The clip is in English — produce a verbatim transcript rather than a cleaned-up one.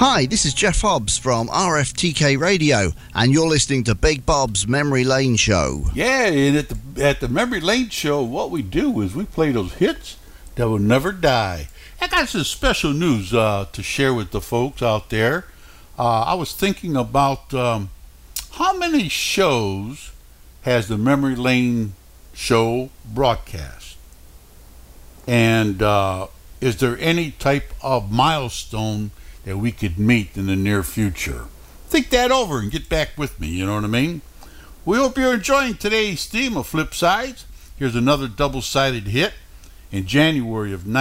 Hi, this is Jeff Hobbs from R F T K Radio, and you're listening to Big Bob's Memory Lane Show. Yeah, and at the at the Memory Lane Show, what we do is we play those hits that will never die. I got some special news uh, to share with the folks out there. Uh, I was thinking about um, how many shows has the Memory Lane Show broadcast, and uh, is there any type of milestone that we could meet in the near future? Think that over and get back with me, you know what I mean? We hope you're enjoying today's theme of Flip Sides. Here's another double-sided hit in January of